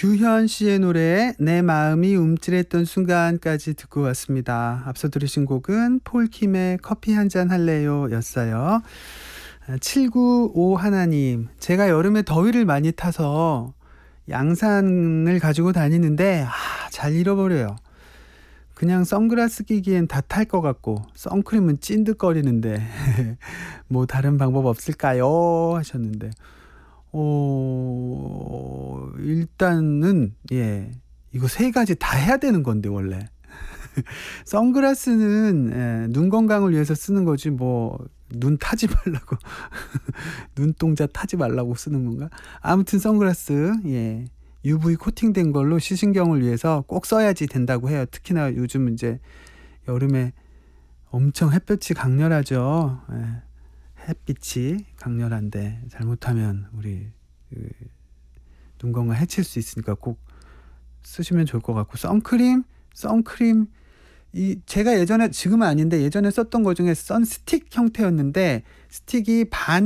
규현 씨의 노래 내 마음이 움찔했던 순간까지 듣고 왔습니다. 앞서 들으신 곡은 폴킴의 커피 한잔 할래요 였어요. 795 하나님, 제가 여름에 더위를 많이 타서 양산을 가지고 다니는데 잘 잃어버려요. 그냥 선글라스 끼기엔 다 탈 것 같고 선크림은 찐득거리는데 뭐 다른 방법 없을까요? 하셨는데 일단은 이거 세 가지 다 해야 되는 건데 원래 선글라스는 눈 건강을 위해서 쓰는 거지 뭐 눈 타지 말라고 눈동자 타지 말라고 쓰는 건가? 아무튼 선글라스 UV 코팅된 걸로 시신경을 위해서 꼭 써야지 된다고 해요. 특히나 요즘 이제 여름에 엄청 햇볕이 강렬하죠. 햇빛이 강렬한데 잘못하면 우리 눈 건강 해칠 수 있으니까 꼭 쓰시면 좋을 것 같고, 선크림 제가 예전에, 지금은 아닌데 예전에 썼던 거 중에 선스틱 형태였는데 스틱이 반